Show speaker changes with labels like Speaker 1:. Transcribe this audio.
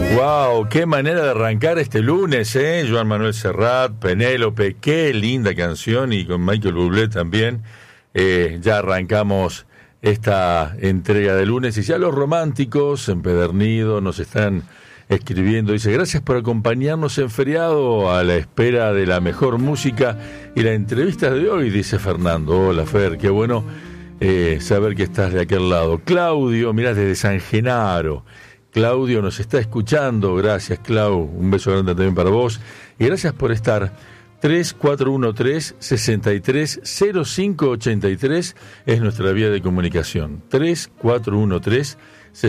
Speaker 1: Wow, qué manera de arrancar este lunes, Joan Manuel Serrat, Penélope, qué linda canción, y con Michael Bublé también. Ya arrancamos esta entrega de lunes y ya los románticos empedernidos nos están escribiendo. Dice: gracias por acompañarnos en feriado a la espera de la mejor música y la entrevista de hoy, dice Fernando. Hola Fer, qué bueno saber que estás de aquel lado. Claudio, mirá, desde San Genaro. Claudio nos está escuchando, gracias Clau, un beso grande también para vos y gracias por estar. 3413-630583 es nuestra vía de comunicación, 3413-630583.